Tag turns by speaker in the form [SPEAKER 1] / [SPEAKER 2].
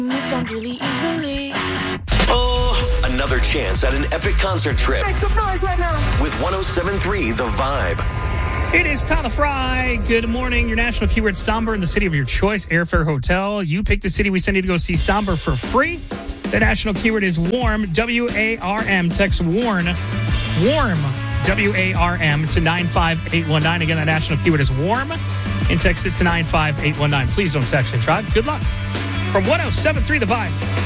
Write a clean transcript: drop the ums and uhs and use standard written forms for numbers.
[SPEAKER 1] Moved on really easily.
[SPEAKER 2] Oh, another chance at an epic concert trip.
[SPEAKER 3] Make some noise right now.
[SPEAKER 2] With 107.3 The Vibe.
[SPEAKER 4] It is Tyler Fry. Good morning. Your national keyword, somber, in the city of your choice, Airfare Hotel. You pick the city. We send you to go see somber for free. The national keyword is warm, W-A-R-M. Text warm, W-A-R-M to 95819. Again, the national keyword is warm. And text it to 95819. Please don't text and tribe. Good luck. From 107.3 The Vibe.